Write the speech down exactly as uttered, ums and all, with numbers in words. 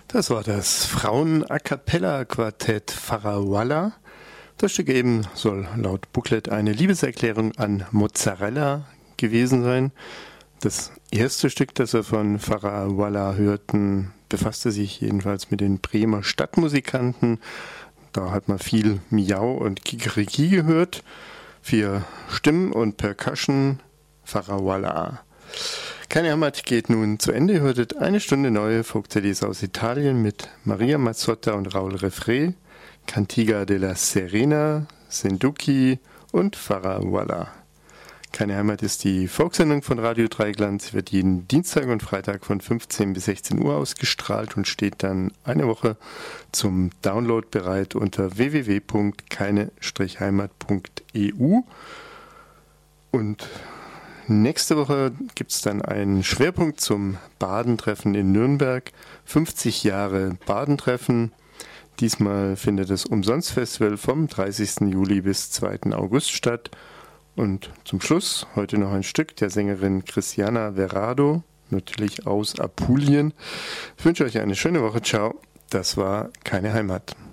Das war das Frauen-A-Cappella-Quartett Farawalla. Das Stück eben soll laut Booklet eine Liebeserklärung an Mozzarella gewesen sein. Das erste Stück, das wir von Farawalla hörten, befasste sich jedenfalls mit den Bremer Stadtmusikanten. Da hat man viel Miau und Kikeriki gehört. Vier Stimmen und Percussion, Farawalla. Keine Heimat geht nun zu Ende. Ihr hörtet eine Stunde neue Folk-C Ds aus Italien mit Maria Mazzotta und Raul Refré, Cantiga della Serena, Senduki und Farawalla. Keine Heimat ist die Folksendung von Radio Dreigland. Sie wird jeden Dienstag und Freitag von fünfzehn bis sechzehn Uhr ausgestrahlt und steht dann eine Woche zum Download bereit unter w w w punkt keine Heimat punkt e u. Und nächste Woche gibt es dann einen Schwerpunkt zum Badentreffen in Nürnberg. fünfzig Jahre Badentreffen. Diesmal findet das Umsonst-Festival vom dreißigsten Juli bis zweiten August statt. Und zum Schluss heute noch ein Stück der Sängerin Cristiana Verrado, natürlich aus Apulien. Ich wünsche euch eine schöne Woche. Ciao. Das war Keine Heimat.